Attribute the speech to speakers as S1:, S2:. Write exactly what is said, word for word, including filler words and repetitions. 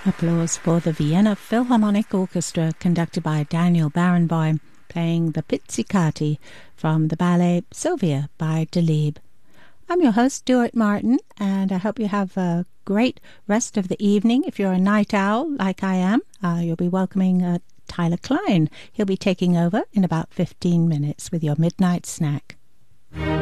S1: Applause for the Vienna Philharmonic Orchestra, conducted by Daniel Barenboim, playing the Pizzicati from the ballet Sylvia by Delibes. I'm your host, Stuart Martin, and I hope you have a great rest of the evening. If you're a night owl like I am, uh, you'll be welcoming uh, Tyler Klein. He'll be taking over in about fifteen minutes with your midnight snack.